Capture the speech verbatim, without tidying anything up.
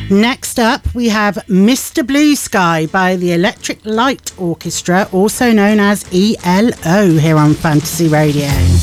Next up, we have Mister Blue Sky by the Electric Light Orchestra, also known as E L O, here on Fantasy Radio.